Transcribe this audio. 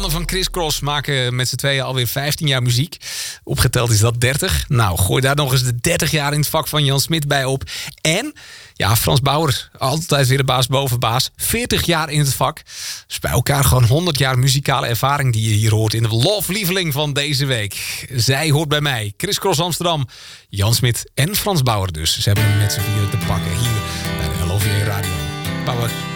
mannen van Criss Cross maken met z'n tweeën alweer 15 jaar muziek. Opgeteld is dat 30. Nou, gooi daar nog eens de 30 jaar in het vak van Jan Smit bij op. En ja, Frans Bauer, altijd weer de baas boven baas. 40 jaar in het vak. Dus bij elkaar gewoon 100 jaar muzikale ervaring die je hier hoort in de Love-lieveling van deze week. Zij hoort bij mij. Criss Cross Amsterdam, Jan Smit en Frans Bauer dus. Ze hebben hem met z'n vieren te pakken hier bij de LOVA Radio. Bauer.